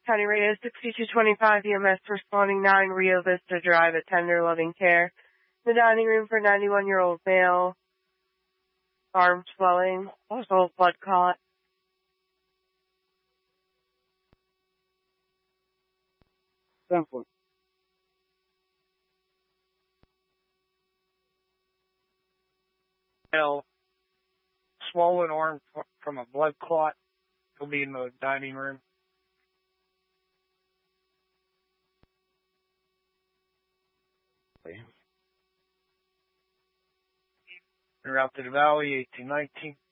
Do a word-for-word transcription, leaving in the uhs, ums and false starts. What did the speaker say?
County Radio sixty-two twenty-five E M S responding nine Rio Vista Drive at Tender Loving Care. The dining room for ninety-one-year-old male. Arm swelling. Also blood clot. Simple. Male. Swollen arm from a blood clot. He'll be in the dining room. Route to the Valley, eighteen nineteen.